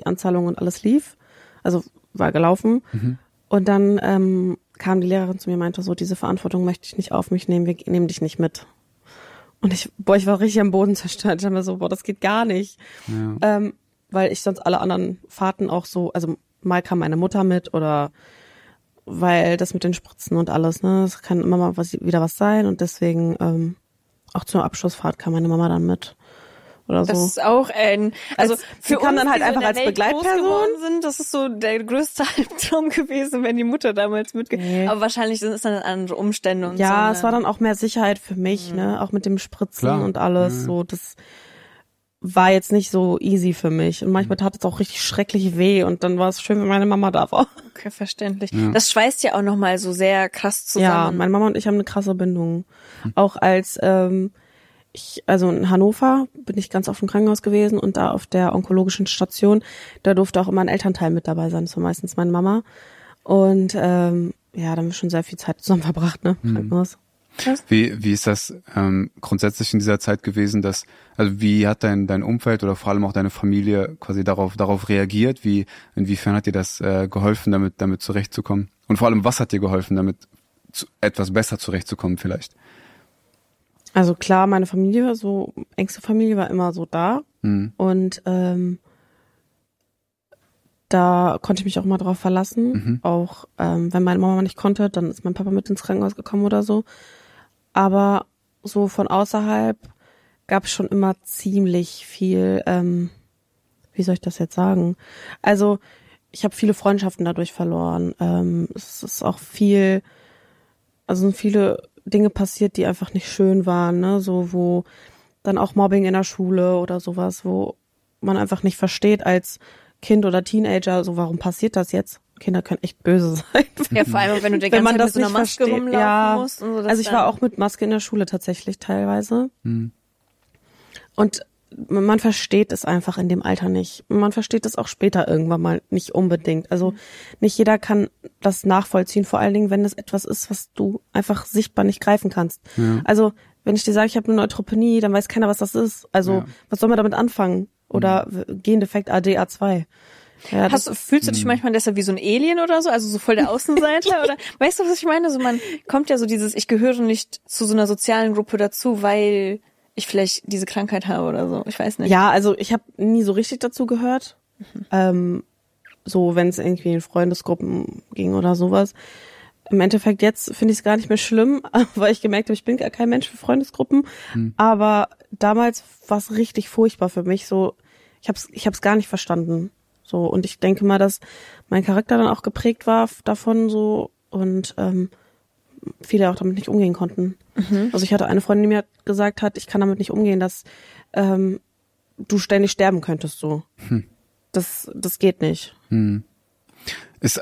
Anzahlung und alles lief. Also war gelaufen. Und dann kam die Lehrerin zu mir und meinte so, diese Verantwortung möchte ich nicht auf mich nehmen, wir nehmen dich nicht mit. Und ich war richtig am Boden zerstört. Ich habe mir so, das geht gar nicht. Ja. Weil ich sonst alle anderen Fahrten auch so, also mal kam meine Mutter mit oder weil das mit den Spritzen und alles, ne, das kann immer mal wieder was sein und deswegen auch zur Abschlussfahrt kam meine Mama dann mit oder so. Das ist auch also für uns, dann halt einfach als Begleitperson sind, das ist so der größte Albtraum gewesen, wenn die Mutter damals mitgeht. Nee. Aber wahrscheinlich sind es dann andere Umstände und so. Ja, es war dann auch mehr Sicherheit für mich, ne, auch mit dem Spritzen und alles, so, das war jetzt nicht so easy für mich. Und manchmal tat es auch richtig schrecklich weh und dann war es schön, wenn meine Mama da war. Okay, verständlich. Ja. Das schweißt ja auch nochmal so sehr krass zusammen. Ja, meine Mama und ich haben eine krasse Bindung. Auch als also in Hannover bin ich ganz oft im Krankenhaus gewesen und da auf der onkologischen Station, da durfte auch immer ein Elternteil mit dabei sein. Das war meistens meine Mama. Und da haben wir schon sehr viel Zeit zusammen verbracht, ne? Krankenhaus. Wie ist das grundsätzlich in dieser Zeit gewesen, also wie hat dein Umfeld oder vor allem auch deine Familie quasi darauf reagiert? Inwiefern hat dir das geholfen, damit zurechtzukommen? Und vor allem, was hat dir geholfen, damit etwas besser zurechtzukommen vielleicht? Also klar, meine Familie, so engste Familie war immer so da und da konnte ich mich auch mal drauf verlassen. Auch wenn meine Mama nicht konnte, dann ist mein Papa mit ins Krankenhaus gekommen oder so. Aber so von außerhalb gab es schon immer ziemlich viel, wie soll ich das jetzt sagen? Also ich habe viele Freundschaften dadurch verloren. Es ist auch sind viele Dinge passiert, die einfach nicht schön waren, ne? So, wo dann auch Mobbing in der Schule oder sowas, wo man einfach nicht versteht als Kind oder Teenager, so warum passiert das jetzt? Kinder können echt böse sein. Ja, vor allem, wenn du die ganze Zeit mit so einer Maske rumlaufen musst. Und so, also ich war auch mit Maske in der Schule tatsächlich teilweise. Und man versteht es einfach in dem Alter nicht. Man versteht es auch später irgendwann mal nicht unbedingt. Also nicht jeder kann das nachvollziehen, vor allen Dingen, wenn es etwas ist, was du einfach sichtbar nicht greifen kannst. Ja. Also wenn ich dir sage, ich habe eine Neutropenie, dann weiß keiner, was das ist. Also was soll man damit anfangen? Oder Gendefekt ADA2. Ja, fühlst du dich manchmal deshalb wie so ein Alien oder so? Also so voll der Außenseiter? Oder weißt du, was ich meine? So man kommt ja so ich gehöre nicht zu so einer sozialen Gruppe dazu, weil ich vielleicht diese Krankheit habe oder so. Ich weiß nicht. Ja, also ich habe nie so richtig dazu gehört. So, wenn es irgendwie in Freundesgruppen ging oder sowas. Im Endeffekt jetzt finde ich es gar nicht mehr schlimm, weil ich gemerkt habe, ich bin gar kein Mensch für Freundesgruppen. Aber damals war es richtig furchtbar für mich. So, ich hab's gar nicht verstanden. So, und ich denke mal, dass mein Charakter dann auch geprägt war davon so und viele auch damit nicht umgehen konnten. Also ich hatte eine Freundin, die mir gesagt hat, ich kann damit nicht umgehen, dass du ständig sterben könntest so. Das geht nicht. Ist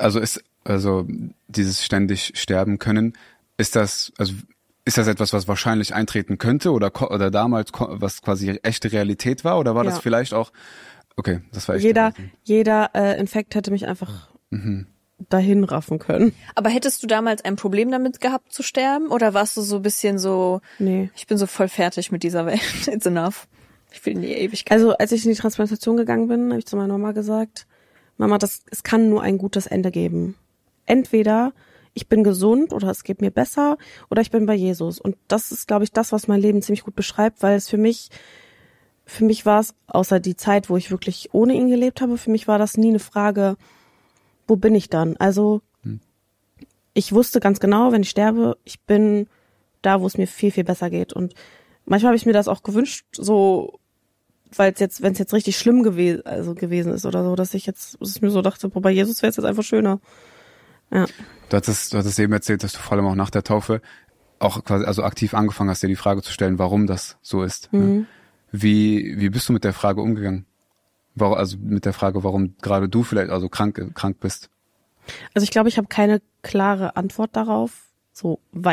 dieses ständig sterben können, ist das etwas, was wahrscheinlich eintreten könnte oder damals was quasi echte Realität war oder war das vielleicht auch okay, das war echt jeder Infekt hätte mich einfach dahin raffen können. Aber hättest du damals ein Problem damit gehabt zu sterben oder warst du so ein bisschen so, nee, ich bin so voll fertig mit dieser Welt, it's enough. Ich will in die Ewigkeit. Also als ich in die Transplantation gegangen bin, habe ich zu meiner Mama gesagt, Mama, es kann nur ein gutes Ende geben. Entweder ich bin gesund oder es geht mir besser oder ich bin bei Jesus. Und das ist, glaube ich, das, was mein Leben ziemlich gut beschreibt, weil es für mich war es, außer die Zeit, wo ich wirklich ohne ihn gelebt habe, für mich war das nie eine Frage, wo bin ich dann? Also ich wusste ganz genau, wenn ich sterbe, ich bin da, wo es mir viel, viel besser geht. Und manchmal habe ich mir das auch gewünscht, so, wenn es jetzt richtig schlimm gewesen ist oder so, dass ich mir so dachte, bei Jesus wäre es jetzt einfach schöner. Ja. Du hattest eben erzählt, dass du vor allem auch nach der Taufe auch quasi, also aktiv angefangen hast, dir die Frage zu stellen, warum das so ist. Ne? Wie bist du mit der Frage umgegangen? Also mit der Frage, warum gerade du vielleicht also krank bist? Also ich glaube, ich habe keine klare Antwort darauf, so weil ...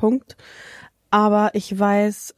Aber ich weiß,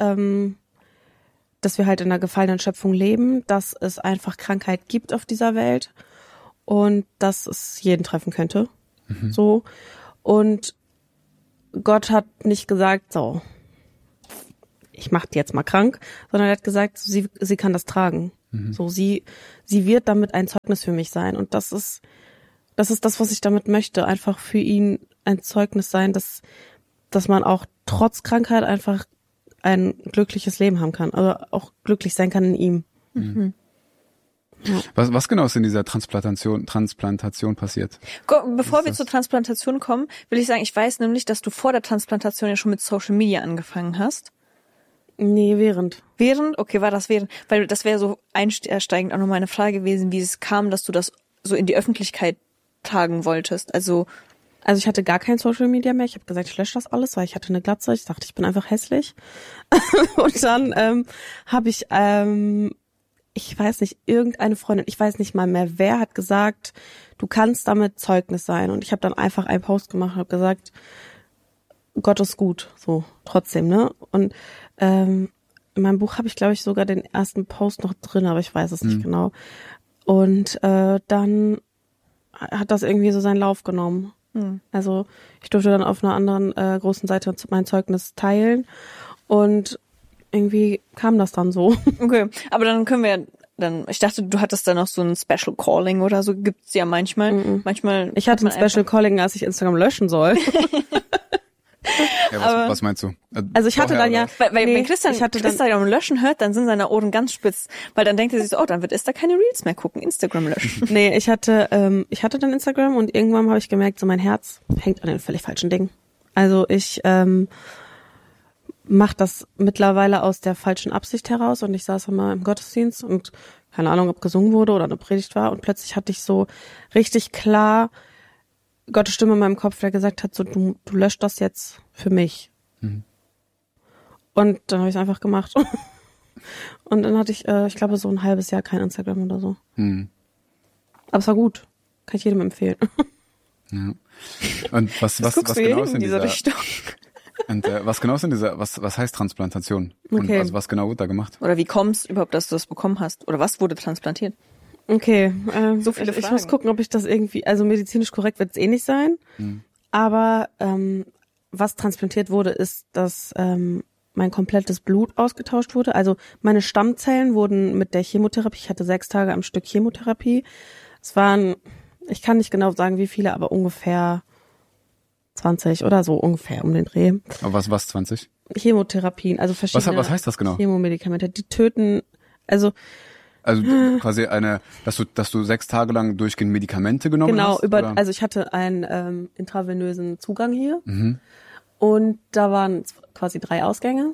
dass wir halt in einer gefallenen Schöpfung leben, dass es einfach Krankheit gibt auf dieser Welt und dass es jeden treffen könnte. So. Und Gott hat nicht gesagt, so, ich mach die jetzt mal krank, sondern er hat gesagt, sie kann das tragen. So, sie wird damit ein Zeugnis für mich sein. Und das ist das, was ich damit möchte. Einfach für ihn ein Zeugnis sein, dass man auch trotz Krankheit einfach ein glückliches Leben haben kann. Also auch glücklich sein kann in ihm. Mhm. Ja. Was genau ist in dieser Transplantation passiert? Bevor wir zur Transplantation kommen, will ich sagen, ich weiß nämlich, dass du vor der Transplantation ja schon mit Social Media angefangen hast. Nee, während? Okay, war das während? Weil das wäre so einsteigend auch nochmal eine Frage gewesen, wie es kam, dass du das so in die Öffentlichkeit tragen wolltest. Also ich hatte gar kein Social Media mehr. Ich habe gesagt, ich lösche das alles, weil ich hatte eine Glatze. Ich dachte, ich bin einfach hässlich. Und dann habe ich ich weiß nicht, irgendeine Freundin, ich weiß nicht mal mehr, wer hat gesagt, du kannst damit Zeugnis sein. Und ich habe dann einfach einen Post gemacht und habe gesagt, Gott ist gut, so trotzdem, ne? Und in meinem Buch habe ich, glaube ich, sogar den ersten Post noch drin, aber ich weiß es nicht genau. Und dann hat das irgendwie so seinen Lauf genommen. Also ich durfte dann auf einer anderen großen Seite mein Zeugnis teilen und irgendwie kam das dann so. Okay, aber dann können wir ich dachte, du hattest dann noch so ein Special Calling oder so, gibt's ja manchmal. Manchmal. Ich hatte ein Special Calling, als ich Instagram löschen soll. Ja, was meinst du? Also ich hatte dann ja, weil wenn Christian Instagram löschen hört, dann sind seine Ohren ganz spitz, weil dann denkt er sich so, dann wird Esther keine Reels mehr gucken, Instagram löschen. Nee, ich hatte dann Instagram und irgendwann habe ich gemerkt, so mein Herz hängt an den völlig falschen Dingen. Also ich mache das mittlerweile aus der falschen Absicht heraus und ich saß immer im Gottesdienst und keine Ahnung, ob gesungen wurde oder eine Predigt war und plötzlich hatte ich so richtig klar Gottes Stimme in meinem Kopf, der gesagt hat, so du löscht das jetzt für mich. Und dann habe ich es einfach gemacht. Und dann hatte ich, ich glaube, so ein halbes Jahr kein Instagram oder so. Aber es war gut. Kann ich jedem empfehlen. Ja. Und was genau ist in dieser Richtung? Und was genau ist in dieser, was heißt Transplantation? Und Okay. also was genau wird da gemacht? Oder wie kommst du überhaupt, dass du das bekommen hast? Oder was wurde transplantiert? Okay, So viele ich Fragen. muss gucken, ob ich das irgendwie, also medizinisch korrekt wird es eh nicht sein, aber was transplantiert wurde, ist, dass mein komplettes Blut ausgetauscht wurde. Also meine Stammzellen wurden mit der Chemotherapie, ich hatte 6 Tage am Stück Chemotherapie. Es waren, ich kann nicht genau sagen, wie viele, aber ungefähr 20 oder so ungefähr um den Dreh. Aber was 20? Chemotherapien, also verschiedene Was heißt das genau? Chemomedikamente, die töten, also quasi dass du 6 Tage lang durchgehend Medikamente genommen hast? Genau, also ich hatte einen intravenösen Zugang hier und da waren quasi 3 Ausgänge.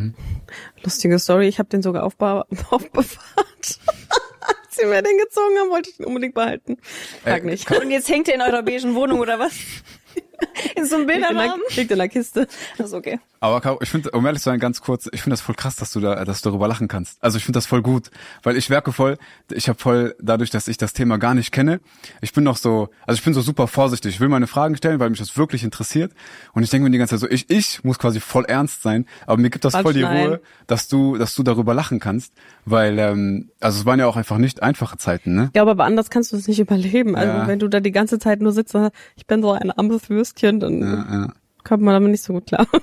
Lustige Story, ich habe den sogar aufbewahrt. Als sie mir den gezogen haben, wollte ich den unbedingt behalten. Frag nicht. Und jetzt hängt er in eurer beigen Wohnung oder was? In so einem Bilderrahmen? Liegt in der Kiste. Das ist okay. Aber Caro, ich finde, um ehrlich zu sein, ganz kurz, ich finde das voll krass, dass du darüber lachen kannst. Also ich finde das voll gut, weil ich habe voll, dadurch, dass ich das Thema gar nicht kenne, ich bin so super vorsichtig. Ich will meine Fragen stellen, weil mich das wirklich interessiert. Und ich denke mir die ganze Zeit so, ich muss quasi voll ernst sein, aber mir gibt das voll die Ruhe, dass du darüber lachen kannst, weil, also es waren ja auch einfach nicht einfache Zeiten, ne? Ich glaube, aber anders kannst du es nicht überleben. Also wenn du da die ganze Zeit nur sitzt, ich bin so ein armes Würstchen, dann kommt man damit nicht so gut klar.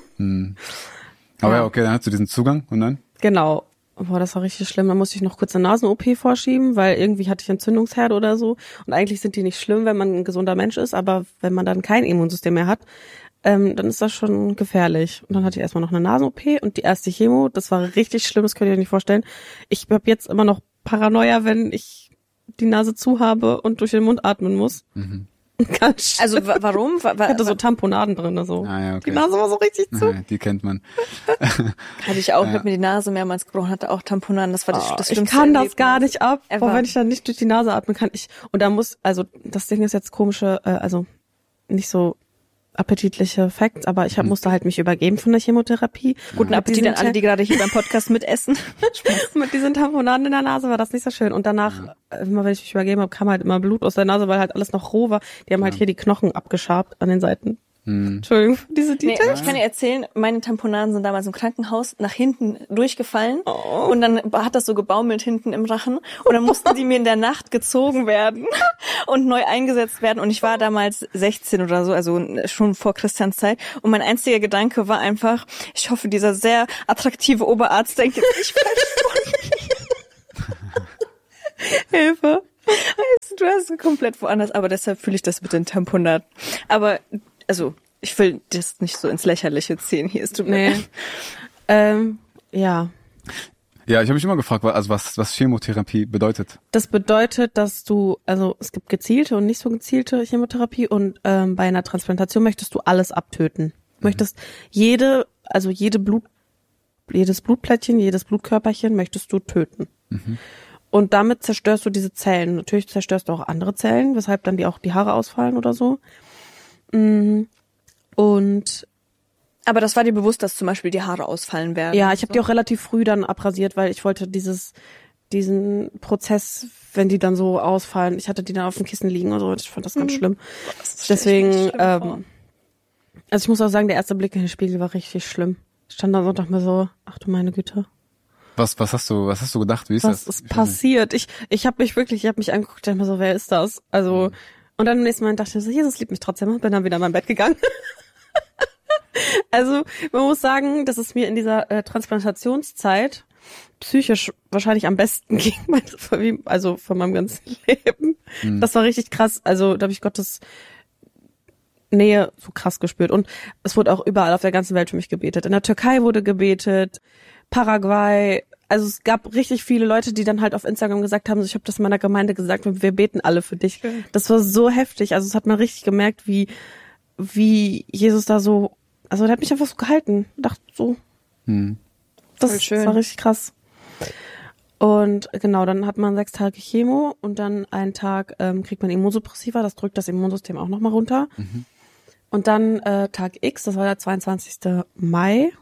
Aber ja, okay, dann hast du diesen Zugang und dann? Genau. Boah, das war richtig schlimm. Da musste ich noch kurz eine Nasen-OP vorschieben, weil irgendwie hatte ich Entzündungsherde oder so. Und eigentlich sind die nicht schlimm, wenn man ein gesunder Mensch ist, aber wenn man dann kein Immunsystem mehr hat, dann ist das schon gefährlich. Und dann hatte ich erstmal noch eine Nasen-OP und die erste Chemo, das war richtig schlimm, das könnt ihr euch nicht vorstellen. Ich habe jetzt immer noch Paranoia, wenn ich die Nase zu habe und durch den Mund atmen muss. Ganz schlimm. Also warum? Ich hatte so Tamponaden drin, so. Ah, ja, okay. Die Nase war so richtig zu. Die kennt man. Hatte ich auch, hab mir die Nase mehrmals gebrochen, hatte auch Tamponaden, das war das Schlimmste. Ich kann das Erlebnis. gar nicht ab, Ever. wenn ich dann nicht durch die Nase atmen kann. Und da also das Ding ist jetzt komische, also nicht so appetitliche Facts, aber ich musste halt mich übergeben von der Chemotherapie. Guten Appetit an alle, die gerade hier beim Podcast mitessen. Mit diesen Tamponaden in der Nase war das nicht so schön. Und danach, immer wenn ich mich übergeben habe, kam halt immer Blut aus der Nase, weil halt alles noch roh war. Die haben halt hier die Knochen abgeschabt an den Seiten. Entschuldigung für diese Nee, Details. ich kann dir erzählen, meine Tamponaden sind damals im Krankenhaus nach hinten durchgefallen und dann hat das so gebaumelt hinten im Rachen und dann mussten die mir in der Nacht gezogen werden und neu eingesetzt werden und ich war damals 16 oder so, also schon vor Christians Zeit und mein einziger Gedanke war einfach, ich hoffe, dieser sehr attraktive Oberarzt denkt jetzt nicht falsch von mir. Hilfe. Du hast komplett woanders, aber deshalb fühle ich das mit den Tamponat. Aber, also, ich will das nicht so ins Lächerliche ziehen. Hier ist du Nee. Ja. Ja, ich habe mich immer gefragt, was Chemotherapie bedeutet. Das bedeutet, dass also es gibt gezielte und nicht so gezielte Chemotherapie und bei einer Transplantation möchtest du alles abtöten. Du möchtest jedes Blutplättchen, jedes Blutkörperchen möchtest du töten. Und damit zerstörst du diese Zellen. Natürlich zerstörst du auch andere Zellen, weshalb dann auch die Haare ausfallen oder so. Und aber das war dir bewusst, dass zum Beispiel die Haare ausfallen werden? ja, ich habe die auch relativ früh dann abrasiert, weil ich wollte diesen Prozess, wenn die dann so ausfallen, ich hatte die dann auf dem Kissen liegen und so, ich fand das ganz schlimm. Deswegen, also ich muss auch sagen, der erste Blick in den Spiegel war richtig schlimm. Ich stand da so und dachte mir so, ach du meine Güte. Was hast du gedacht? Wie ist das? Was ist passiert? Ich habe mich angeguckt, dachte mir so, wer ist das? Also, und dann am nächsten Mal dachte ich so, Jesus liebt mich trotzdem, und bin dann wieder in mein Bett gegangen. Also, man muss sagen, dass es mir in dieser Transplantationszeit psychisch wahrscheinlich am besten ging, also von meinem ganzen Leben. Das war richtig krass. Also, da habe ich Gottes Nähe so krass gespürt. Und es wurde auch überall auf der ganzen Welt für mich gebetet. In der Türkei wurde gebetet, Paraguay. Also es gab richtig viele Leute, die dann halt auf Instagram gesagt haben, ich habe das in meiner Gemeinde gesagt, wir beten alle für dich. Das war so heftig. Also es hat man richtig gemerkt, wie Jesus da so, also der hat mich einfach so gehalten. Ich dachte so, das war richtig krass. Und genau, dann hat man 6 Tage Chemo und dann einen Tag kriegt man Immunsuppressiva, das drückt das Immunsystem auch nochmal runter. Und dann Tag X, das war der 22. Mai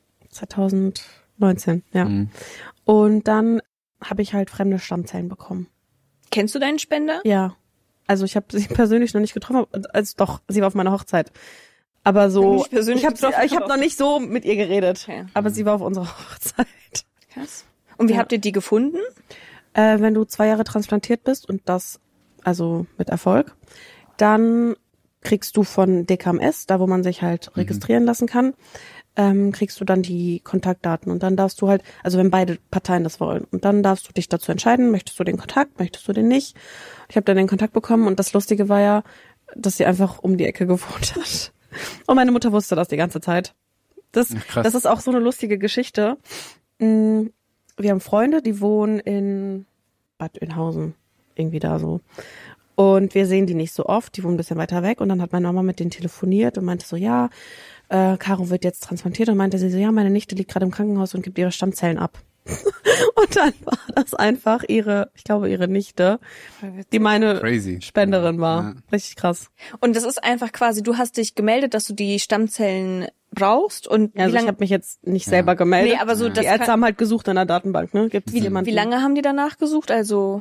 2019, ja. Und dann habe ich halt fremde Stammzellen bekommen. Kennst du deinen Spender? Ja. Also ich habe sie persönlich noch nicht getroffen, also doch, sie war auf meiner Hochzeit. Aber so, ich habe noch nicht so mit ihr geredet, okay. Aber sie war auf unserer Hochzeit. Krass. Und wie habt ihr die gefunden? Wenn du 2 Jahre transplantiert bist und das, also mit Erfolg, dann kriegst du von DKMS, da wo man sich halt registrieren lassen kann, kriegst du dann die Kontaktdaten und dann darfst du halt, also wenn beide Parteien das wollen, und dann darfst du dich dazu entscheiden, möchtest du den Kontakt, möchtest du den nicht. Ich habe dann den Kontakt bekommen und das Lustige war ja, dass sie einfach um die Ecke gewohnt hat. Und meine Mutter wusste das die ganze Zeit. Das ist auch so eine lustige Geschichte. Wir haben Freunde, die wohnen in Bad Oeynhausen, irgendwie da so. Und wir sehen die nicht so oft, die wohnen ein bisschen weiter weg. Und dann hat meine Mama mit denen telefoniert und meinte so, ja, Caro wird jetzt transplantiert. Und meinte sie so, ja, meine Nichte liegt gerade im Krankenhaus und gibt ihre Stammzellen ab. Und dann war das einfach ihre Nichte, die meine Spenderin war. Ja. Richtig krass. Und das ist einfach quasi, du hast dich gemeldet, dass du die Stammzellen brauchst und also ich habe mich jetzt nicht selber gemeldet. Nee, aber so die Ärzte haben halt gesucht in der Datenbank, ne? Gibt's jemanden? Wie lange haben die danach gesucht? Also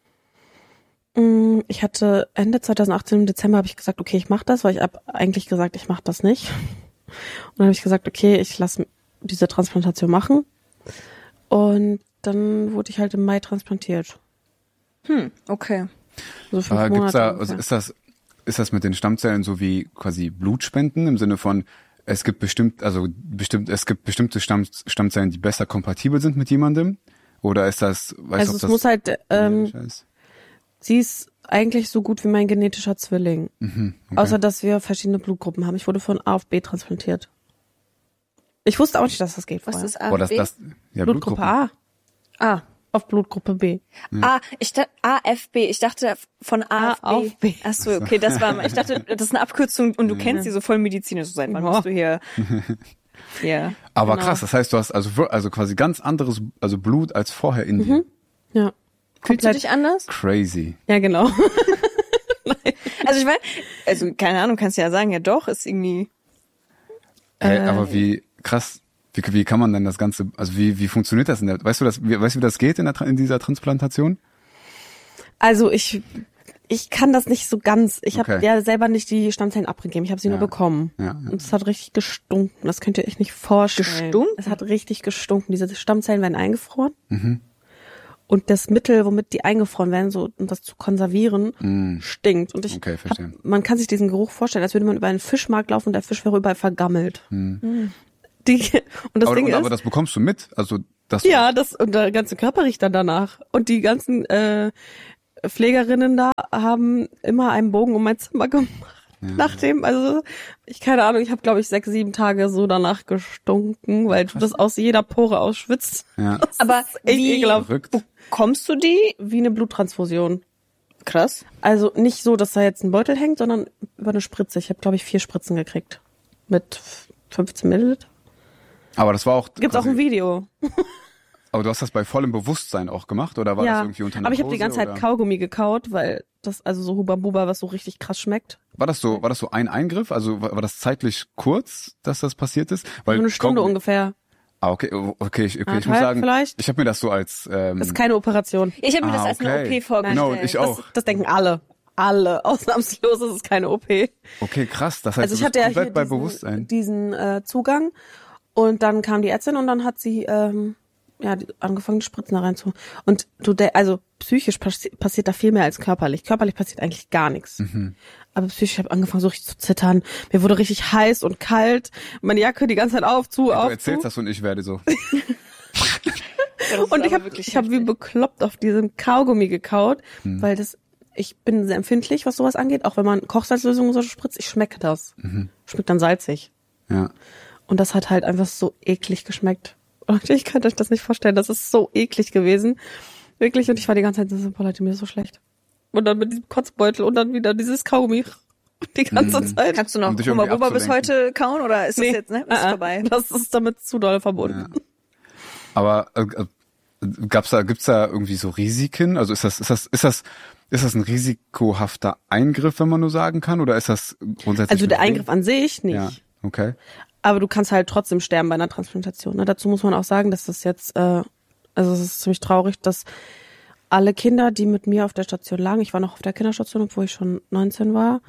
ich hatte Ende 2018 im Dezember habe ich gesagt, okay, ich mache das, weil ich habe eigentlich gesagt, ich mache das nicht. Und dann habe ich gesagt, okay, ich lasse diese Transplantation machen. Und dann wurde ich halt im Mai transplantiert. Okay. So 5 Monate. Also ist das mit den Stammzellen so wie quasi Blutspenden im Sinne von es gibt bestimmte Stammzellen, die besser kompatibel sind mit jemandem? Oder ist das, weißt du, ob das muss halt, sie ist eigentlich so gut wie mein genetischer Zwilling. Okay. Außer, dass wir verschiedene Blutgruppen haben. Ich wurde von A auf B transplantiert. Ich wusste auch nicht, dass das geht. Was ist A? Ja, Blutgruppe A. A. Auf Blutgruppe B. AFB. Ich dachte von A auf B. Ach so, okay, ich dachte, das ist eine Abkürzung und du kennst die so voll medizinisch. Seit wann bist du hier? Ja. Aber genau. Krass, das heißt, du hast also quasi ganz anderes, also Blut als vorher in dir. Ja. Fühlst du dich anders? Crazy. Ja, genau. Also ich meine, keine Ahnung, kannst du ja sagen, ja doch, ist irgendwie. Aber wie krass, wie kann man denn das Ganze, also wie funktioniert das weißt du, wie das geht in dieser Transplantation? Also ich kann das nicht so ganz, ich habe ja selber nicht die Stammzellen abgegeben, ich habe sie nur bekommen. Ja. Und es hat richtig gestunken, das könnt ihr euch nicht vorstellen. Gestunken? Es hat richtig gestunken, diese Stammzellen werden eingefroren. Und das Mittel, womit die eingefroren werden, so um das zu konservieren, stinkt. Und man kann sich diesen Geruch vorstellen, als würde man über einen Fischmarkt laufen und der Fisch wäre überall vergammelt. Und das Ding ist, aber das bekommst du mit? Also Ja, und der ganze Körper riecht dann danach. Und die ganzen Pflegerinnen da haben immer einen Bogen um mein Zimmer gemacht. Ja. Nachdem, also keine Ahnung, ich habe glaube ich 6, 7 Tage so danach gestunken, weil du das aus jeder Pore ausschwitzt. Ja. Aber wie verrückt. bekommst du die? Wie eine Bluttransfusion. Krass. Also nicht so, dass da jetzt ein Beutel hängt, sondern über eine Spritze. Ich habe glaube ich 4 Spritzen gekriegt. Mit 15 Milliliter. Aber das war auch... Gibt's auch ein Video. Aber du hast das bei vollem Bewusstsein auch gemacht, oder war das irgendwie unter Narkose? Aber ich habe die ganze Zeit Kaugummi gekaut, weil das also so Huba Buba, was so richtig krass schmeckt. War das so ein Eingriff? Also war das zeitlich kurz, dass das passiert ist? Weil so eine Stunde ungefähr. Ah, okay, ich muss sagen, vielleicht. ich habe mir das so als... das ist keine Operation. Ich habe mir das als eine OP vorgestellt. Genau, ich auch. Das denken alle. Alle, ausnahmslos ist es keine OP. Okay, krass. Das heißt, also ich du hatte bist komplett ja bei hier Bewusstsein. diesen Zugang und dann kam die Ärztin und dann hat sie angefangen, die Spritzen da rein zu. Und also psychisch passiert da viel mehr als körperlich. Körperlich passiert eigentlich gar nichts. Mhm. Aber psychisch habe ich angefangen, so richtig zu zittern. Mir wurde richtig heiß und kalt. Meine Jacke die ganze Zeit auf. Du erzählst das und ich werde so. Und ich hab wie bekloppt auf diesem Kaugummi gekaut, weil ich bin sehr empfindlich, was sowas angeht. Auch wenn man Kochsalzlösung so spritzt, ich schmecke das. Mhm. Schmeckt dann salzig. Ja. Und das hat halt einfach so eklig geschmeckt. Und ich könnte euch das nicht vorstellen. Das ist so eklig gewesen. Wirklich. Und ich war die ganze Zeit so, boah, Leute, mir ist so schlecht. Und dann mit diesem Kotzbeutel und dann wieder dieses Kaugummi. Die ganze Zeit. Kannst du noch Huba Buba bis heute kauen oder ist das jetzt, ne? Ist vorbei? Das ist damit zu doll verbunden. Ja. Aber gibt's da irgendwie so Risiken? Also ist das ein risikohafter Eingriff, wenn man nur sagen kann, oder ist das grundsätzlich? Also der Eingriff an sich nicht. Ja, okay. Aber du kannst halt trotzdem sterben bei einer Transplantation. Ne? Dazu muss man auch sagen, dass das jetzt, also es ist ziemlich traurig, dass alle Kinder, die mit mir auf der Station lagen, ich war noch auf der Kinderstation, obwohl ich schon 19 war,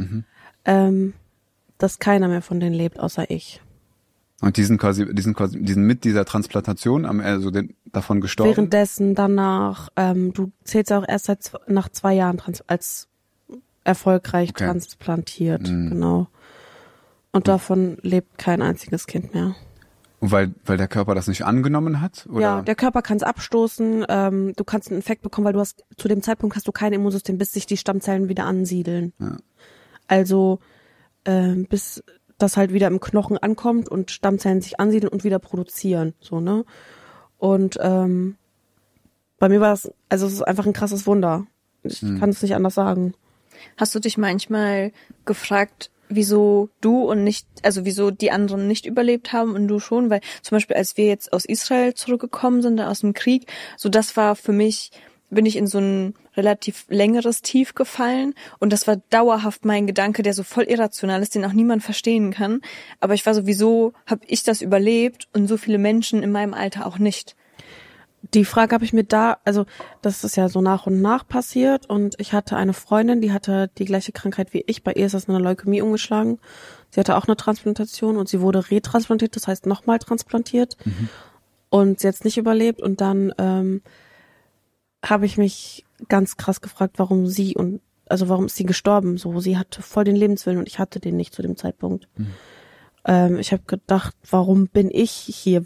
dass keiner mehr von denen lebt, außer ich. Und die sind mit dieser Transplantation davon gestorben? Währenddessen, danach, du zählst ja auch erst nach 2 Jahren als erfolgreich transplantiert, genau. Und davon lebt kein einziges Kind mehr. Und weil der Körper das nicht angenommen hat? Oder? Ja, der Körper kann es abstoßen, du kannst einen Infekt bekommen, weil zu dem Zeitpunkt hast du kein Immunsystem, bis sich die Stammzellen wieder ansiedeln. Ja. Also bis das halt wieder im Knochen ankommt und Stammzellen sich ansiedeln und wieder produzieren. So, ne? Und bei mir war es ist einfach ein krasses Wunder. Ich kann es nicht anders sagen. Hast du dich manchmal gefragt, wieso du und nicht, also wieso die anderen nicht überlebt haben und du schon? Weil zum Beispiel, als wir jetzt aus Israel zurückgekommen sind, aus dem Krieg, so das war für mich, bin ich in so ein relativ längeres Tief gefallen und das war dauerhaft mein Gedanke, der so voll irrational ist, den auch niemand verstehen kann. Aber ich war so, wieso habe ich das überlebt und so viele Menschen in meinem Alter auch nicht? Die Frage habe ich mir also das ist ja so nach und nach passiert und ich hatte eine Freundin, die hatte die gleiche Krankheit wie ich. Bei ihr ist das eine Leukämie umgeschlagen. Sie hatte auch eine Transplantation und sie wurde retransplantiert, das heißt nochmal transplantiert und sie hat es nicht überlebt. Und dann habe ich mich ganz krass gefragt, warum ist sie gestorben? So, sie hatte voll den Lebenswillen und ich hatte den nicht zu dem Zeitpunkt. Ich habe gedacht, warum bin ich hier?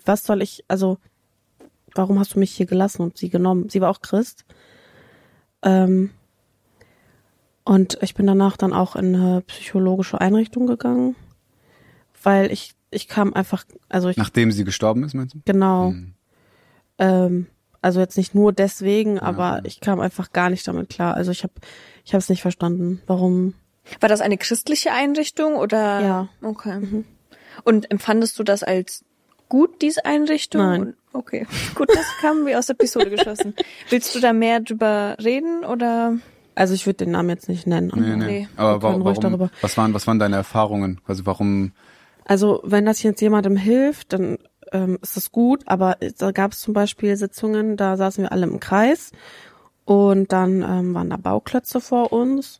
Warum hast du mich hier gelassen und sie genommen? Sie war auch Christ. Und ich bin danach dann auch in eine psychologische Einrichtung gegangen, weil ich kam einfach, nachdem sie gestorben ist, meinst du? Genau. Also jetzt nicht nur deswegen, aber ich kam einfach gar nicht damit klar. Also ich habe es nicht verstanden, warum. War das eine christliche Einrichtung oder? Ja. Okay. Mhm. Und empfandest du das als gut, diese Einrichtung? Nein. Okay, gut, das kam wie aus der Pistole geschossen. Willst du da mehr drüber reden oder? Also ich würde den Namen jetzt nicht nennen. Nee. Aber warum? Was waren deine Erfahrungen? Also warum? Also wenn das jetzt jemandem hilft, dann ist das gut. Aber da gab es zum Beispiel Sitzungen, da saßen wir alle im Kreis und dann waren da Bauklötze vor uns.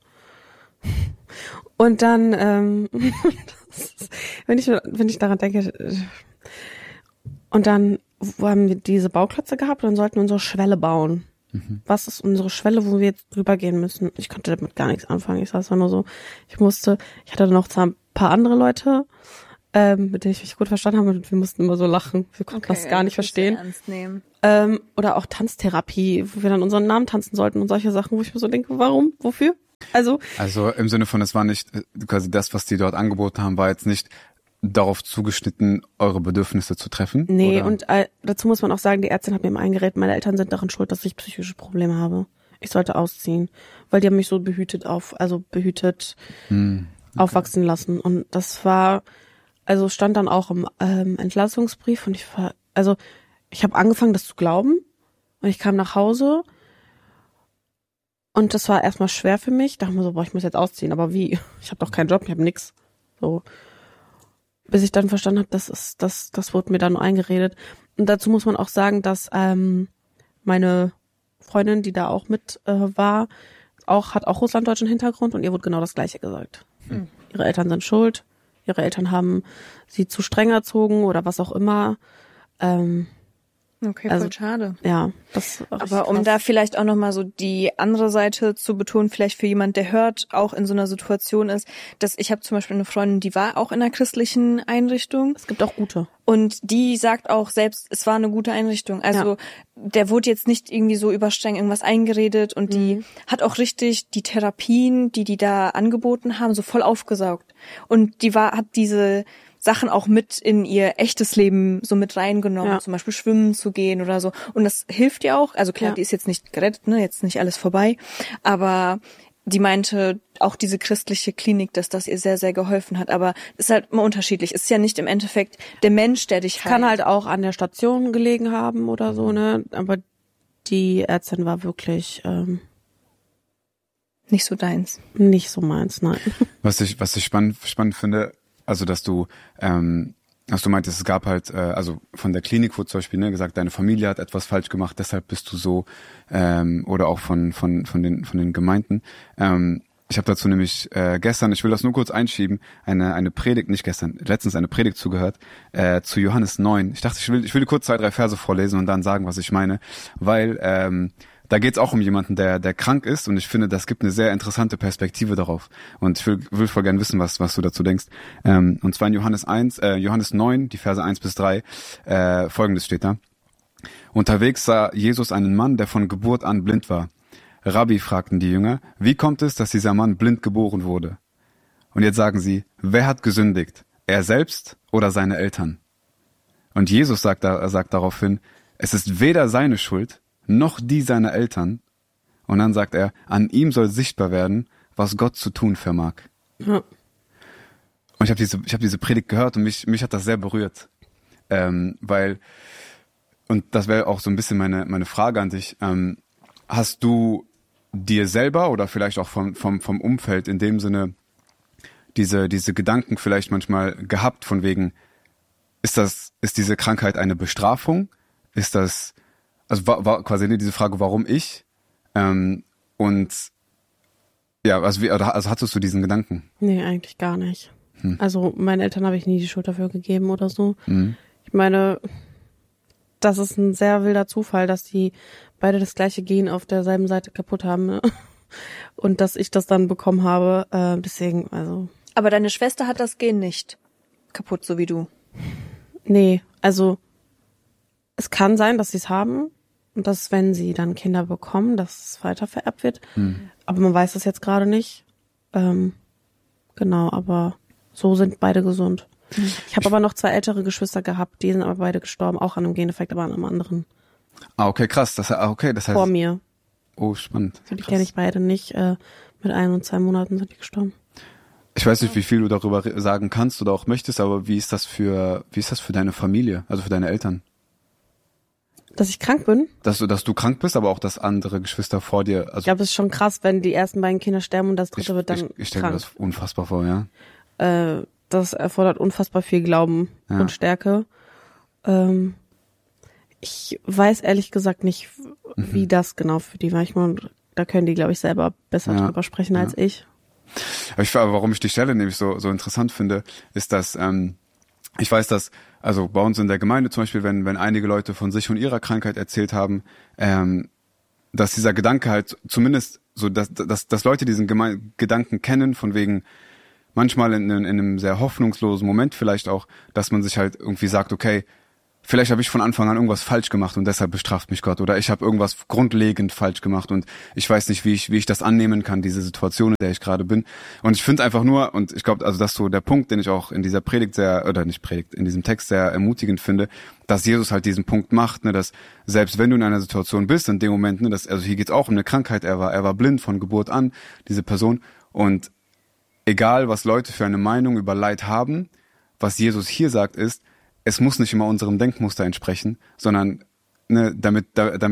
Und dann, wenn ich daran denke, und dann haben wir diese Bauklötze gehabt und dann sollten wir unsere Schwelle bauen. Was ist unsere Schwelle, wo wir jetzt drüber gehen müssen? Ich konnte damit gar nichts anfangen. Ich saß nur so, ich hatte noch zwar ein paar andere Leute, mit denen ich mich gut verstanden habe und wir mussten immer so lachen. Wir konnten das gar nicht verstehen. Ernst nehmen. Oder auch Tanztherapie, wo wir dann unseren Namen tanzen sollten und solche Sachen, wo ich mir so denke, warum, wofür? Also im Sinne von, es war nicht quasi das, was die dort angeboten haben, war jetzt nicht darauf zugeschnitten, eure Bedürfnisse zu treffen? Nee, oder? und dazu muss man auch sagen, die Ärztin hat mir immer eingeredet, meine Eltern sind daran schuld, dass ich psychische Probleme habe. Ich sollte ausziehen, weil die haben mich so behütet aufwachsen lassen. Und das war, also stand dann auch im Entlassungsbrief und ich habe angefangen, das zu glauben und ich kam nach Hause und das war erstmal schwer für mich. Ich dachte mir so, boah, ich muss jetzt ausziehen, aber wie? Ich habe doch keinen Job, ich habe nix. So. Bis ich dann verstanden habe, das wurde mir dann nur eingeredet. Und dazu muss man auch sagen, dass meine Freundin, die da auch mit war, hat auch russlanddeutschen Hintergrund und ihr wurde genau das Gleiche gesagt. Ihre Eltern sind schuld, ihre Eltern haben sie zu streng erzogen oder was auch immer. Okay, voll schade. Ja, das war aber um da vielleicht auch nochmal so die andere Seite zu betonen, vielleicht für jemand, der hört, auch in so einer Situation ist, dass ich habe zum Beispiel eine Freundin, die war auch in einer christlichen Einrichtung. Es gibt auch gute. Und die sagt auch selbst, es war eine gute Einrichtung. Also der wurde jetzt nicht irgendwie so überstreng irgendwas eingeredet und die hat auch richtig die Therapien, die da angeboten haben, so voll aufgesaugt. Und hat diese Sachen auch mit in ihr echtes Leben so mit reingenommen, zum Beispiel schwimmen zu gehen oder so. Und das hilft ihr auch. Also klar, die ist jetzt nicht gerettet, ne, jetzt nicht alles vorbei. Aber die meinte auch diese christliche Klinik, dass das ihr sehr, sehr geholfen hat. Aber es ist halt immer unterschiedlich. Es ist ja nicht im Endeffekt der Mensch, der dich heilt. Kann halt auch an der Station gelegen haben oder so, ne. Aber die Ärztin war wirklich nicht so deins. Nicht so meins, nein. Was ich spannend finde, also dass du meintest, es gab halt, also von der Klinik wurde zum Beispiel gesagt, deine Familie hat etwas falsch gemacht, deshalb bist du so, oder auch von den Gemeinden. Ich habe dazu nämlich gestern, ich will das nur kurz einschieben, letztens eine Predigt zugehört, zu Johannes 9. Ich dachte, ich will kurz 2-3 Verse vorlesen und dann sagen, was ich meine, weil da geht's auch um jemanden, der krank ist und ich finde, das gibt eine sehr interessante Perspektive darauf. Und ich will voll gern wissen, was du dazu denkst. Und zwar in Johannes 9, die Verse 1-3, Folgendes steht da. Unterwegs sah Jesus einen Mann, der von Geburt an blind war. Rabbi, fragten die Jünger, wie kommt es, dass dieser Mann blind geboren wurde? Und jetzt sagen sie, wer hat gesündigt? Er selbst oder seine Eltern? Und Jesus sagt daraufhin, es ist weder seine Schuld, noch die seiner Eltern. Und dann sagt er, an ihm soll sichtbar werden, was Gott zu tun vermag. Ja. Und ich habe diese Predigt gehört und mich hat das sehr berührt. Weil, und das wäre auch so ein bisschen meine Frage an dich, hast du dir selber oder vielleicht auch vom Umfeld in dem Sinne diese Gedanken vielleicht manchmal gehabt von wegen, ist diese Krankheit eine Bestrafung? Ist das, also war quasi diese Frage, warum ich? Und ja, also hattest du diesen Gedanken? Nee, eigentlich gar nicht. Also meinen Eltern habe ich nie die Schuld dafür gegeben oder so. Ich meine, das ist ein sehr wilder Zufall, dass die beide das gleiche Gen auf derselben Seite kaputt haben, ne? Und dass ich das dann bekommen habe, deswegen, also. Aber deine Schwester hat das Gen nicht kaputt, so wie du? Nee, also es kann sein, dass sie es haben und dass, wenn sie dann Kinder bekommen, dass es weiter vererbt wird. Aber man weiß das jetzt gerade nicht. Genau, aber so sind beide gesund. Ich habe aber noch 2 ältere Geschwister gehabt, die sind aber beide gestorben, auch an einem Gendefekt, aber an einem anderen. Ah, okay, krass. Das heißt vor mir. Oh, spannend. Also die kenne ich beide nicht. Mit 1 und 2 Monaten sind die gestorben. Ich weiß nicht, wie viel du darüber sagen kannst oder auch möchtest, aber wie ist das für deine Familie, also für deine Eltern? Dass ich krank bin? Dass du krank bist, aber auch, dass andere Geschwister vor dir, also. Ich glaube, es ist schon krass, wenn die ersten beiden Kinder sterben und das dritte wird dann ich stelle mir das unfassbar vor, ja. Das erfordert unfassbar viel Glauben und Stärke. Ich weiß ehrlich gesagt nicht, wie das genau für die war. Ich meine, da können die, glaube ich, selber besser drüber sprechen als ich. Aber warum ich die Stelle nämlich so interessant finde, ist, dass ich weiß, dass, also bei uns in der Gemeinde zum Beispiel, wenn einige Leute von sich und ihrer Krankheit erzählt haben, dass dieser Gedanke halt zumindest so, dass Leute diesen Gedanken kennen, von wegen, manchmal in einem sehr hoffnungslosen Moment vielleicht auch, dass man sich halt irgendwie sagt, okay, vielleicht habe ich von Anfang an irgendwas falsch gemacht und deshalb bestraft mich Gott, oder ich habe irgendwas grundlegend falsch gemacht und ich weiß nicht, wie ich das annehmen kann, diese Situation, in der ich gerade bin. Und ich finde einfach nur, und ich glaube, also das ist so der Punkt, den ich auch in dieser Predigt in diesem Text sehr ermutigend finde, dass Jesus halt diesen Punkt macht, ne, dass selbst wenn du in einer Situation bist, in dem Moment, ne, also hier geht's auch um eine Krankheit, er war blind von Geburt an, diese Person, und egal was Leute für eine Meinung über Leid haben, was Jesus hier sagt ist, es muss nicht immer unserem Denkmuster entsprechen, sondern ne, damit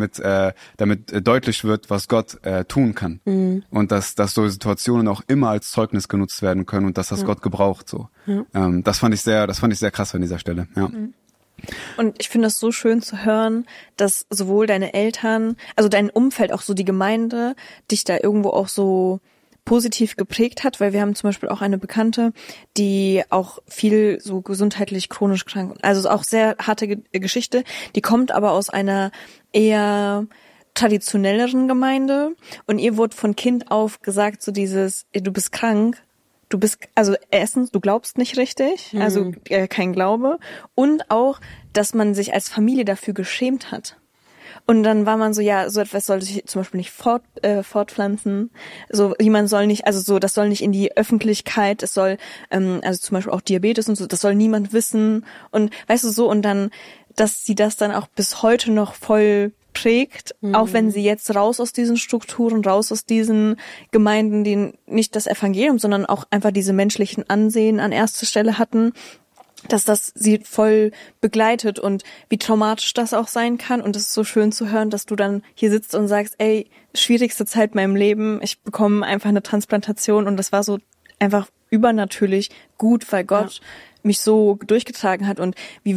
deutlich wird, was Gott tun kann. Mhm. Und dass so Situationen auch immer als Zeugnis genutzt werden können und dass das Gott gebraucht. So. Ja. Das fand ich sehr krass an dieser Stelle. Ja. Mhm. Und ich finde das so schön zu hören, dass sowohl deine Eltern, also dein Umfeld, auch so die Gemeinde, dich da irgendwo auch so positiv geprägt hat, weil wir haben zum Beispiel auch eine Bekannte, die auch viel so gesundheitlich chronisch krank, also auch sehr harte Geschichte, die kommt aber aus einer eher traditionelleren Gemeinde und ihr wurde von Kind auf gesagt, so dieses, du bist krank, also erstens, du glaubst nicht richtig, also kein Glaube, und auch, dass man sich als Familie dafür geschämt hat. Und dann war man so, ja, so etwas soll sich zum Beispiel nicht fortpflanzen, so jemand soll nicht, also so, das soll nicht in die Öffentlichkeit, es soll, also zum Beispiel auch Diabetes und so, das soll niemand wissen und weißt du so, und dann, dass sie das dann auch bis heute noch voll prägt, auch wenn sie jetzt raus aus diesen Strukturen, raus aus diesen Gemeinden, die nicht das Evangelium, sondern auch einfach diese menschlichen Ansehen an erster Stelle hatten, dass das sie voll begleitet und wie traumatisch das auch sein kann. Und es ist so schön zu hören, dass du dann hier sitzt und sagst, ey, schwierigste Zeit in meinem Leben, ich bekomme einfach eine Transplantation und das war so einfach übernatürlich gut, weil Gott mich so durchgetragen hat. Und wie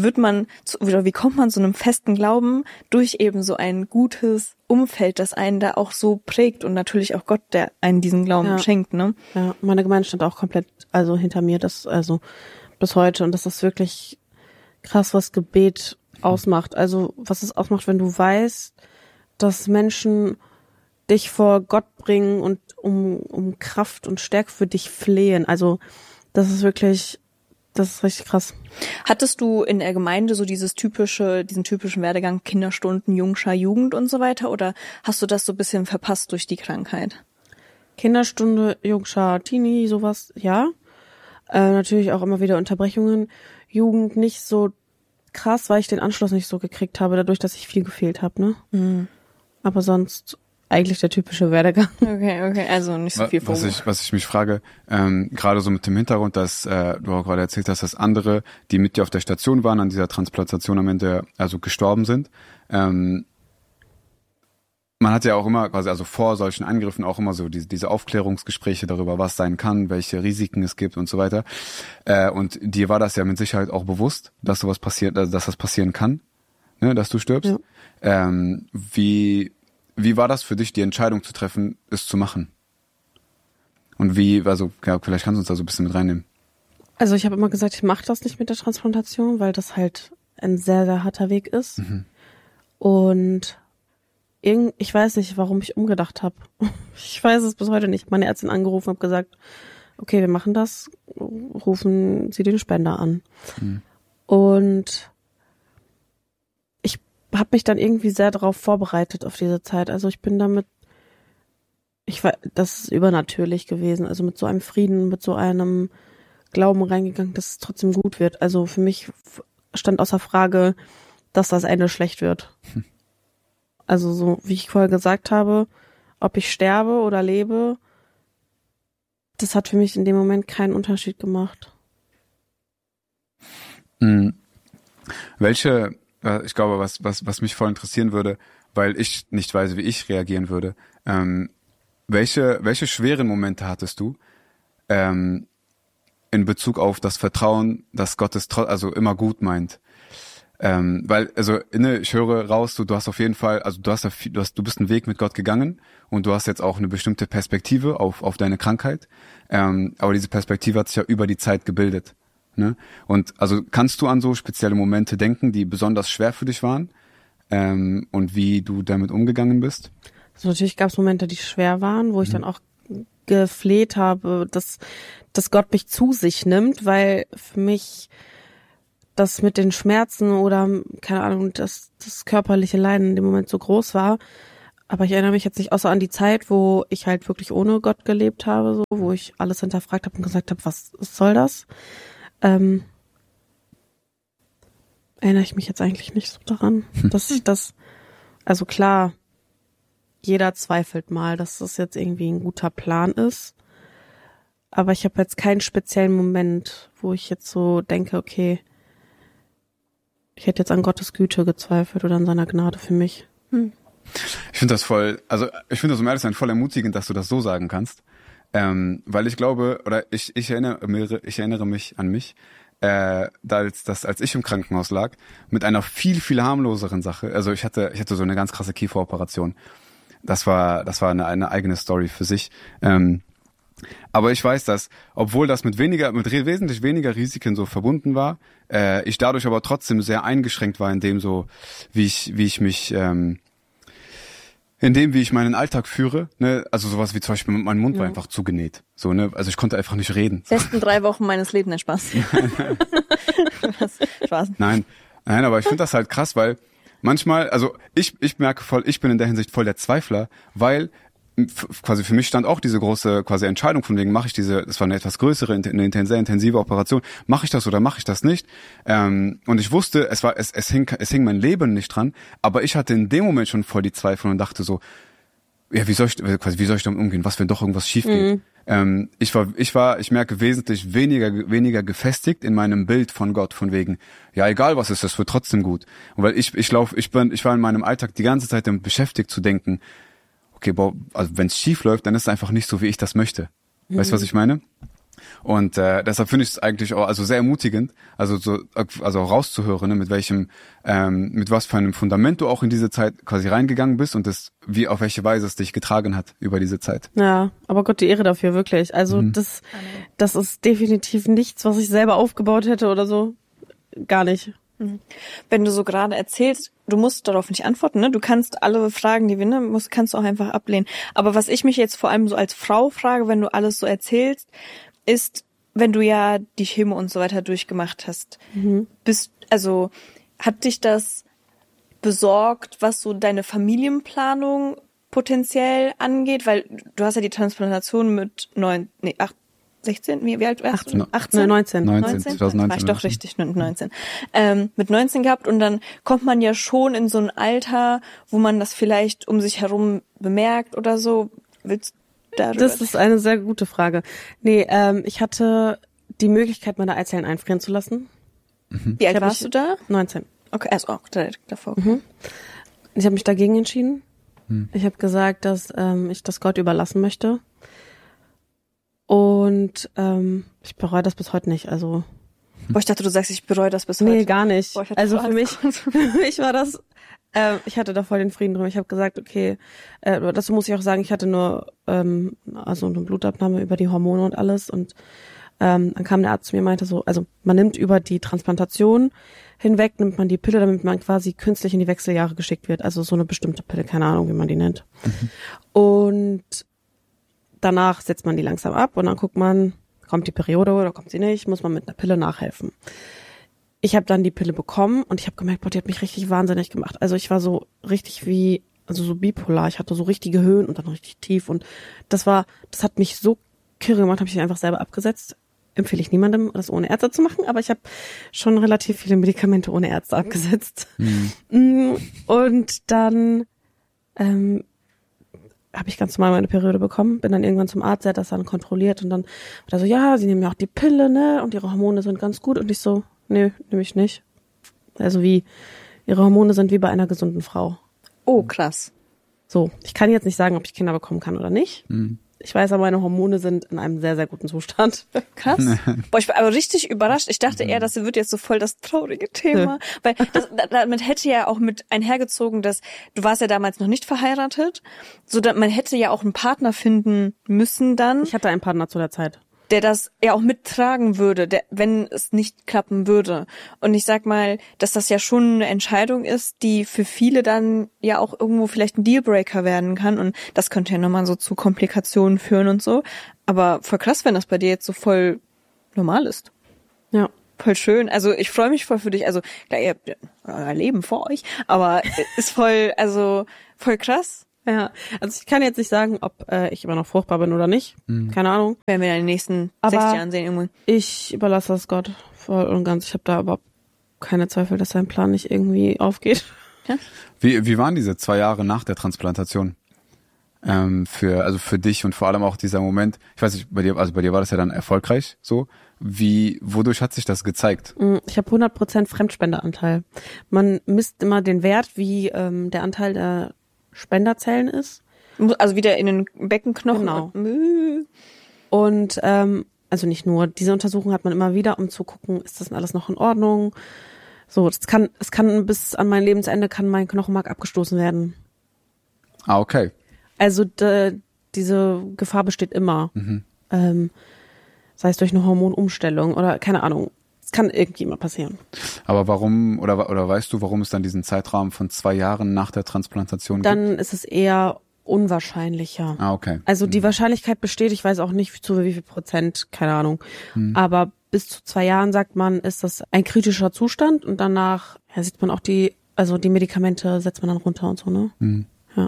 kommt man zu einem festen Glauben durch eben so ein gutes Umfeld, das einen da auch so prägt und natürlich auch Gott, der einen diesen Glauben schenkt, ne? Ja, meine Gemeinde stand auch komplett hinter mir, bis heute, und das ist wirklich krass, was Gebet ausmacht. Also was es ausmacht, wenn du weißt, dass Menschen dich vor Gott bringen und um Kraft und Stärke für dich flehen. Also das ist richtig krass. Hattest du in der Gemeinde so diesen typischen Werdegang Kinderstunden, Jungschar, Jugend und so weiter, oder hast du das so ein bisschen verpasst durch die Krankheit? Kinderstunde, Jungschar, Teenie, sowas, ja. Natürlich auch immer wieder Unterbrechungen. Jugend nicht so krass, weil ich den Anschluss nicht so gekriegt habe, dadurch, dass ich viel gefehlt habe, ne? Mhm. Aber sonst eigentlich der typische Werdegang. Okay, also nicht so viel was ich mich frage, gerade so mit dem Hintergrund, dass du auch gerade erzählt hast, dass andere, die mit dir auf der Station waren, an dieser Transplantation am Ende also gestorben sind. Man hat ja auch immer quasi, also vor solchen Angriffen auch immer so diese Aufklärungsgespräche darüber, was sein kann, welche Risiken es gibt und so weiter. Und dir war das ja mit Sicherheit auch bewusst, dass sowas passiert, dass das passieren kann, ne, dass du stirbst. Ja. Wie war das für dich, die Entscheidung zu treffen, es zu machen? Und vielleicht kannst du uns da so ein bisschen mit reinnehmen. Also ich habe immer gesagt, ich mache das nicht mit der Transplantation, weil das halt ein sehr, sehr harter Weg ist. Mhm. Und ich weiß nicht, warum ich umgedacht habe. Ich weiß es bis heute nicht. Meine Ärztin angerufen, habe gesagt, okay, wir machen das, rufen Sie den Spender an. Mhm. Und ich habe mich dann irgendwie sehr darauf vorbereitet auf diese Zeit. Also ich bin damit, das ist übernatürlich gewesen. Also mit so einem Frieden, mit so einem Glauben reingegangen, dass es trotzdem gut wird. Also für mich stand außer Frage, dass das Ende schlecht wird. Hm. Also so, wie ich vorher gesagt habe, ob ich sterbe oder lebe, das hat für mich in dem Moment keinen Unterschied gemacht. Ich glaube, was mich voll interessieren würde, weil ich nicht weiß, wie ich reagieren würde, welche schweren Momente hattest du in Bezug auf das Vertrauen, dass Gott es also immer gut meint? Ich höre raus, du hast auf jeden Fall, also du bist einen Weg mit Gott gegangen und du hast jetzt auch eine bestimmte Perspektive auf deine Krankheit, aber diese Perspektive hat sich ja über die Zeit gebildet, ne? Und also kannst du an so spezielle Momente denken, die besonders schwer für dich waren, und wie du damit umgegangen bist? Also natürlich gab es Momente, die schwer waren, wo ich dann auch gefleht habe, dass Gott mich zu sich nimmt, weil für mich das mit den Schmerzen oder, keine Ahnung, das körperliche Leiden in dem Moment so groß war. Aber ich erinnere mich jetzt nicht außer an die Zeit, wo ich halt wirklich ohne Gott gelebt habe, so, wo ich alles hinterfragt habe und gesagt habe, was soll das? Erinnere ich mich jetzt eigentlich nicht so daran, dass ich das, also klar, jeder zweifelt mal, dass das jetzt irgendwie ein guter Plan ist. Aber ich habe jetzt keinen speziellen Moment, wo ich jetzt so denke, okay, ich hätte jetzt an Gottes Güte gezweifelt oder an seiner Gnade für mich. Ich finde das ich finde das um ehrlich zu sein voll ermutigend, dass du das so sagen kannst. Weil ich glaube, oder ich erinnere mich an mich, als ich im Krankenhaus lag, mit einer viel, viel harmloseren Sache. Also ich hatte so eine ganz krasse Kieferoperation. Das war eine eigene Story für sich. Aber ich weiß, dass, obwohl das mit wesentlich weniger Risiken so verbunden war, ich dadurch aber trotzdem sehr eingeschränkt war in dem so, wie ich meinen Alltag führe, ne, also sowas wie zum Beispiel mein Mund war einfach zugenäht, so, ne, also ich konnte einfach nicht reden. Besten 3 Wochen meines Lebens, nein, Spaß. Spaß. Nein, aber ich finde das halt krass, weil manchmal, also ich merke voll, ich bin in der Hinsicht voll der Zweifler, weil quasi für mich stand auch diese große quasi Entscheidung, von wegen mache ich das war eine etwas größere, eine sehr intensive Operation, mache ich das oder mache ich das nicht? Und ich wusste, es hing mein Leben nicht dran, aber ich hatte in dem Moment schon voll die Zweifel und dachte so, ja, wie soll ich damit umgehen, was wenn doch irgendwas schief geht? Ich merke wesentlich weniger gefestigt in meinem Bild von Gott, von wegen, ja, egal was ist, das wird trotzdem gut. Und weil ich war in meinem Alltag die ganze Zeit damit beschäftigt zu denken, okay, also wenn es schief läuft, dann ist es einfach nicht so, wie ich das möchte. Weißt du, was ich meine? Und deshalb finde ich es eigentlich auch sehr ermutigend, also rauszuhören, ne, mit was für einem Fundament du auch in diese Zeit quasi reingegangen bist und auf welche Weise es dich getragen hat über diese Zeit. Ja, aber Gott die Ehre dafür, wirklich. Also das ist definitiv nichts, was ich selber aufgebaut hätte oder so. Gar nicht. Wenn du so gerade erzählst, du musst darauf nicht antworten, ne? Du kannst alle Fragen, die wir kannst du auch einfach ablehnen. Aber was ich mich jetzt vor allem so als Frau frage, wenn du alles so erzählst, ist, wenn du ja die Chemo und so weiter durchgemacht hast, hat dich das besorgt, was so deine Familienplanung potenziell angeht? Weil du hast ja die Transplantation mit 16? Wie alt warst du? 18? 19. 2019. War ich doch richtig, 19. Mit 19 gehabt und dann kommt man ja schon in so ein Alter, wo man das vielleicht um sich herum bemerkt oder so. Das ist eine sehr gute Frage. Nee, ich hatte die Möglichkeit, meine Eizellen einfrieren zu lassen. Wie alt warst du da? 19. Okay, also auch direkt davor. Ich habe mich dagegen entschieden. Ich habe gesagt, dass ich das Gott überlassen möchte. Und ich bereue das bis heute nicht. Also ich dachte, du sagst, ich bereue das bis heute. Nee, gar nicht. Boah, also für mich war das, ich hatte da voll den Frieden drin. Ich habe gesagt, okay, dazu muss ich auch sagen, ich hatte nur also eine Blutabnahme über die Hormone und alles. Und dann kam der Arzt zu mir und meinte so, also man nimmt über die Transplantation hinweg, nimmt man die Pille, damit man quasi künstlich in die Wechseljahre geschickt wird. Also so eine bestimmte Pille, keine Ahnung, wie man die nennt. Und danach setzt man die langsam ab und dann guckt man, kommt die Periode oder kommt sie nicht, muss man mit einer Pille nachhelfen. Ich habe dann die Pille bekommen und ich habe gemerkt, boah, die hat mich richtig wahnsinnig gemacht. Also ich war so richtig so bipolar. Ich hatte so richtige Höhen und dann richtig tief und das hat mich so kirre gemacht, habe ich einfach selber abgesetzt. Empfehle ich niemandem, das ohne Ärzte zu machen, aber ich habe schon relativ viele Medikamente ohne Ärzte abgesetzt. Und dann habe ich ganz normal meine Periode bekommen, bin dann irgendwann zum Arzt, der hat das dann kontrolliert und dann war er so, ja, sie nehmen ja auch die Pille, ne, und ihre Hormone sind ganz gut und ich so, nee, nehme ich nicht. Also ihre Hormone sind wie bei einer gesunden Frau. Oh, krass. So, ich kann jetzt nicht sagen, ob ich Kinder bekommen kann oder nicht. Ich weiß aber, meine Hormone sind in einem sehr, sehr guten Zustand. Krass. Boah, ich war aber richtig überrascht. Ich dachte eher, das wird jetzt so voll das traurige Thema. Weil damit hätte ja auch mit einhergezogen, dass du warst ja damals noch nicht verheiratet. So, man hätte ja auch einen Partner finden müssen dann. Ich hatte einen Partner zu der Zeit. der das ja auch mittragen würde, wenn es nicht klappen würde. Und ich sag mal, dass das ja schon eine Entscheidung ist, die für viele dann ja auch irgendwo vielleicht ein Dealbreaker werden kann. Und das könnte ja nochmal so zu Komplikationen führen und so. Aber voll krass, wenn das bei dir jetzt so voll normal ist. Ja. Voll schön. Also ich freue mich voll für dich. Also klar, ihr habt euer Leben vor euch, aber ist voll krass. Ja, also ich kann jetzt nicht sagen, ob ich immer noch fruchtbar bin oder nicht. Keine Ahnung. Werden wir in den nächsten 6 Jahren sehen irgendwann. Ich überlasse das Gott voll und ganz. Ich habe da überhaupt keine Zweifel, dass sein Plan nicht irgendwie aufgeht. Ja? Wie waren diese 2 Jahre nach der Transplantation? Für dich und vor allem auch dieser Moment, ich weiß nicht, bei dir war das ja dann erfolgreich so. Wodurch hat sich das gezeigt? Ich habe 100% Fremdspenderanteil. Man misst immer den Wert, wie der Anteil der Spenderzellen ist. Also wieder in den Beckenknochen. Genau. Und also nicht nur, diese Untersuchung hat man immer wieder, um zu gucken, ist das alles noch in Ordnung? So, es kann bis an mein Lebensende kann mein Knochenmark abgestoßen werden. Ah, okay. Also diese Gefahr besteht immer. Sei es durch eine Hormonumstellung oder keine Ahnung. Es kann irgendwie immer passieren. Aber warum, oder weißt du, warum es dann diesen Zeitrahmen von 2 Jahren nach der Transplantation gibt? Dann ist es eher unwahrscheinlicher. Ah, okay. Also die Wahrscheinlichkeit besteht, ich weiß auch nicht zu wie viel Prozent, keine Ahnung. Aber bis zu 2 Jahren, sagt man, ist das ein kritischer Zustand und danach sieht man auch die Medikamente setzt man dann runter und so, ne? Ja.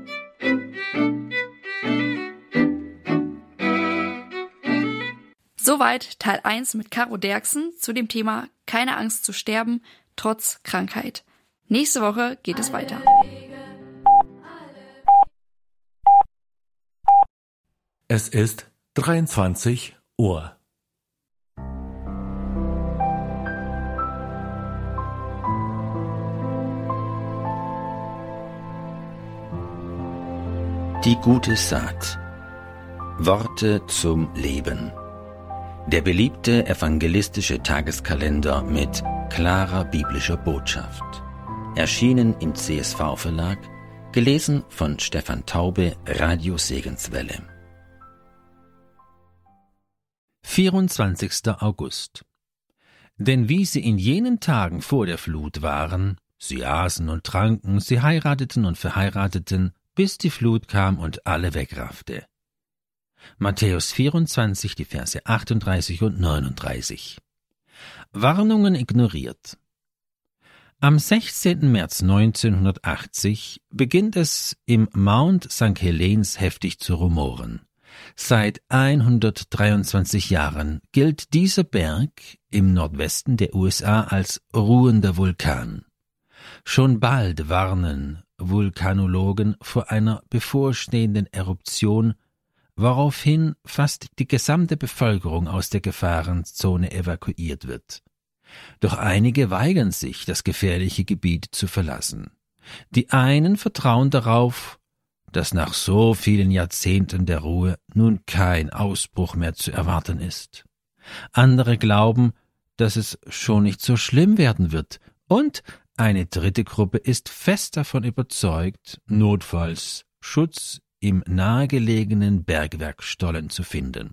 Soweit Teil 1 mit Caro Derksen zu dem Thema Keine Angst zu sterben, trotz Krankheit. Nächste Woche geht es weiter. Es ist 23 Uhr. Die gute Saat. Worte zum Leben. Der beliebte evangelistische Tageskalender mit klarer biblischer Botschaft. Erschienen im CSV-Verlag, gelesen von Stefan Taube, Radio Segenswelle. 24. August. Denn wie sie in jenen Tagen vor der Flut waren, sie aßen und tranken, sie heirateten und verheirateten, bis die Flut kam und alle wegraffte. Matthäus 24, die Verse 38 und 39. Warnungen ignoriert. Am 16. März 1980 beginnt es im Mount St. Helens heftig zu rumoren. Seit 123 Jahren gilt dieser Berg im Nordwesten der USA als ruhender Vulkan. Schon bald warnen Vulkanologen vor einer bevorstehenden Eruption, woraufhin fast die gesamte Bevölkerung aus der Gefahrenzone evakuiert wird. Doch einige weigern sich, das gefährliche Gebiet zu verlassen. Die einen vertrauen darauf, dass nach so vielen Jahrzehnten der Ruhe nun kein Ausbruch mehr zu erwarten ist. Andere glauben, dass es schon nicht so schlimm werden wird, und eine dritte Gruppe ist fest davon überzeugt, notfalls Schutz im nahegelegenen Bergwerk Stollen zu finden.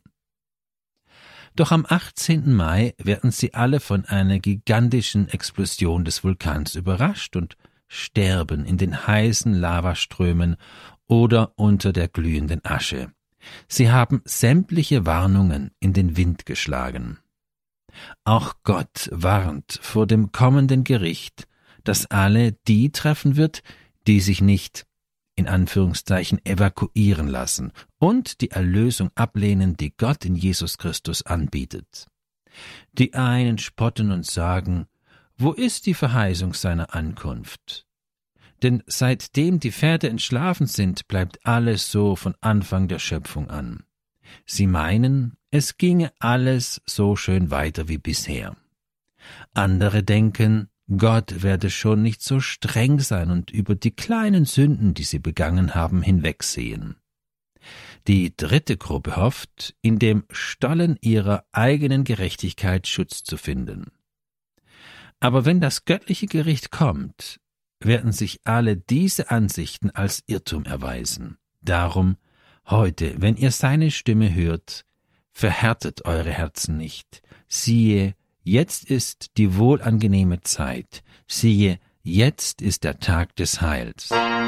Doch am 18. Mai werden sie alle von einer gigantischen Explosion des Vulkans überrascht und sterben in den heißen Lavaströmen oder unter der glühenden Asche. Sie haben sämtliche Warnungen in den Wind geschlagen. Auch Gott warnt vor dem kommenden Gericht, das alle die treffen wird, die sich nicht, in Anführungszeichen, evakuieren lassen und die Erlösung ablehnen, die Gott in Jesus Christus anbietet. Die einen spotten und sagen, wo ist die Verheißung seiner Ankunft? Denn seitdem die Pferde entschlafen sind, bleibt alles so von Anfang der Schöpfung an. Sie meinen, es ginge alles so schön weiter wie bisher. Andere denken, Gott werde schon nicht so streng sein und über die kleinen Sünden, die sie begangen haben, hinwegsehen. Die dritte Gruppe hofft, in dem Stollen ihrer eigenen Gerechtigkeit Schutz zu finden. Aber wenn das göttliche Gericht kommt, werden sich alle diese Ansichten als Irrtum erweisen. Darum, heute, wenn ihr seine Stimme hört, verhärtet eure Herzen nicht. Siehe, jetzt ist die wohlangenehme Zeit. Siehe, jetzt ist der Tag des Heils.